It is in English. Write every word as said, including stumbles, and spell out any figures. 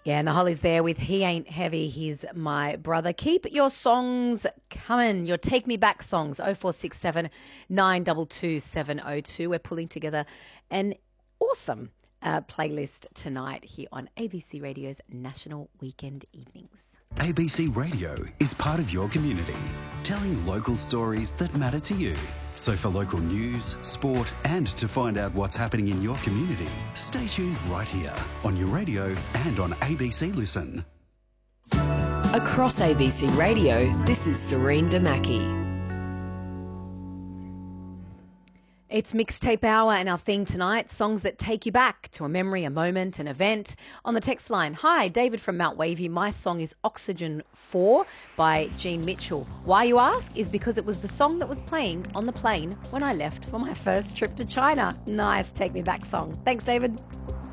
Yeah, and the Hollies there with He Ain't Heavy, He's My Brother. Keep your songs coming, your Take Me Back songs, oh four six seven, nine two two, seven oh two. We're pulling together an awesome uh, playlist tonight here on A B C Radio's National Weekend Evenings. A B C Radio is part of your community, telling local stories that matter to you. So for local news, sport and to find out what's happening in your community, stay tuned right here on your radio and on A B C Listen. Across A B C Radio, this is Serene Damaki. It's Mixtape Hour and our theme tonight, songs that take you back to a memory, a moment, an event. On the text line, hi, David from Mount Wavy. My song is Oxygen four by Gene Mitchell. Why, you ask, is because it was the song that was playing on the plane when I left for my first trip to China. Nice Take Me Back song. Thanks, David.